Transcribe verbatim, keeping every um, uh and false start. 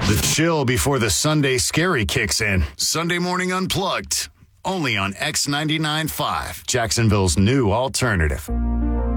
The chill before the Sunday scary kicks in. Sunday Morning Unplugged. Only on X ninety-nine point five, Jacksonville's new alternative.